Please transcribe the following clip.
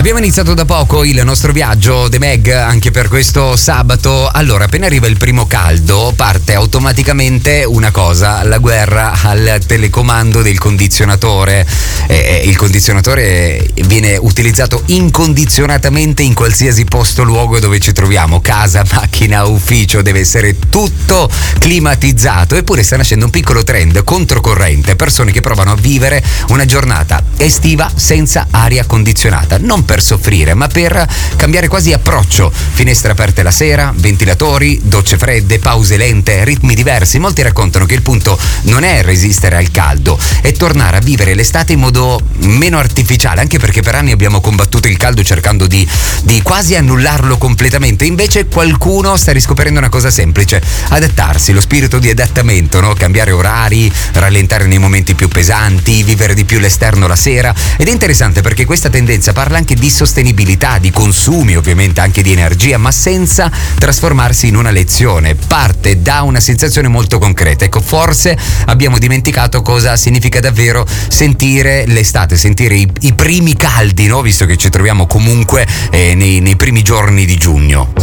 Abbiamo iniziato da poco il nostro viaggio The Meg anche per questo sabato. Allora, appena arriva il primo caldo parte automaticamente una cosa, la guerra al telecomando del condizionatore. Il condizionatore viene utilizzato incondizionatamente in qualsiasi posto, luogo dove ci troviamo, casa, macchina, ufficio, deve essere tutto climatizzato. Eppure sta nascendo un piccolo trend controcorrente, persone che provano a vivere una giornata estiva senza aria condizionata, non per soffrire ma per cambiare quasi approccio. Finestre aperte la sera, ventilatori, docce fredde, pause lente, ritmi diversi. Molti raccontano che il punto non è resistere al caldo, è tornare a vivere l'estate in modo meno artificiale, anche perché per anni abbiamo combattuto il caldo cercando di quasi annullarlo completamente. Invece qualcuno sta riscoprendo una cosa semplice: adattarsi, lo spirito di adattamento, no? Cambiare orari, rallentare nei momenti più pesanti, vivere di più l'esterno la sera. Ed è interessante perché questa tendenza parla anche di sostenibilità, di consumi, ovviamente anche di energia, ma senza trasformarsi in una lezione. Parte da una sensazione molto concreta. Ecco, forse abbiamo dimenticato cosa significa davvero sentire l'estate, sentire i primi caldi, no? Visto che ci troviamo comunque nei primi giorni di giugno.